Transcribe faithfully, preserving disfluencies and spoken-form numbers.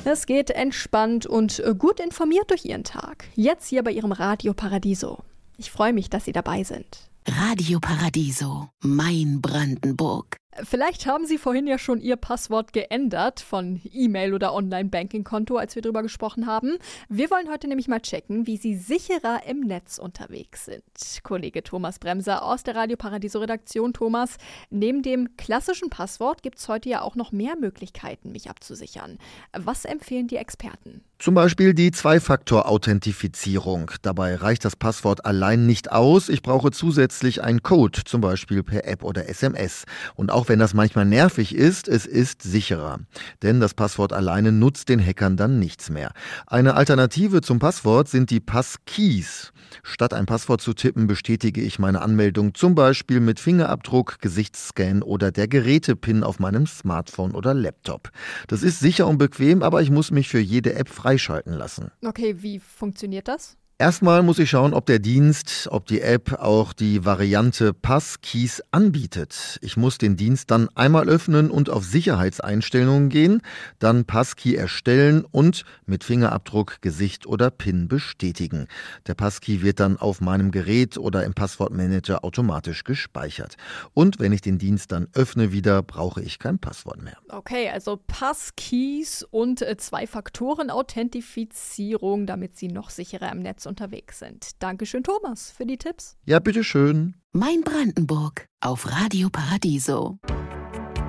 Es geht entspannt und gut informiert durch Ihren Tag. Jetzt hier bei Ihrem Radio Paradiso. Ich freue mich, dass Sie dabei sind. Radio Paradiso, mein Brandenburg. Vielleicht haben Sie vorhin ja schon Ihr Passwort geändert von E-Mail- oder Online-Banking-Konto, als wir drüber gesprochen haben. Wir wollen heute nämlich mal checken, wie Sie sicherer im Netz unterwegs sind. Kollege Thomas Bremser aus der Radio Paradiso-Redaktion. Thomas, neben dem klassischen Passwort gibt es heute ja auch noch mehr Möglichkeiten, mich abzusichern. Was empfehlen die Experten? Zum Beispiel die Zwei-Faktor-Authentifizierung. Dabei reicht das Passwort allein nicht aus. Ich brauche zusätzlich einen Code, zum Beispiel per App oder S M S. Und auch wenn das manchmal nervig ist, es ist sicherer. Denn das Passwort alleine nutzt den Hackern dann nichts mehr. Eine Alternative zum Passwort sind die Passkeys. Statt ein Passwort zu tippen, bestätige ich meine Anmeldung zum Beispiel mit Fingerabdruck, Gesichtsscan oder der Gerätepin auf meinem Smartphone oder Laptop. Das ist sicher und bequem, aber ich muss mich für jede App freischalten lassen. Okay, wie funktioniert das? Erstmal muss ich schauen, ob der Dienst, ob die App auch die Variante Passkeys anbietet. Ich muss den Dienst dann einmal öffnen und auf Sicherheitseinstellungen gehen, dann Passkey erstellen und mit Fingerabdruck, Gesicht oder PIN bestätigen. Der Passkey wird dann auf meinem Gerät oder im Passwortmanager automatisch gespeichert. Und wenn ich den Dienst dann öffne wieder, brauche ich kein Passwort mehr. Okay, also Passkeys und äh, Zwei-Faktoren-Authentifizierung, damit Sie noch sicherer im Netz unterwegs sind. Dankeschön, Thomas, für die Tipps. Ja, bitteschön. Mein Brandenburg auf Radio Paradiso.